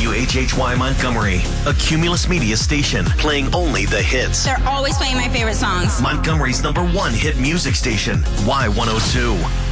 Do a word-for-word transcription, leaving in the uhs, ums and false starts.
W H H Y Montgomery, a Cumulus Media station playing only the hits. They're always playing my favorite songs. Montgomery's number one hit music station, Y one oh two.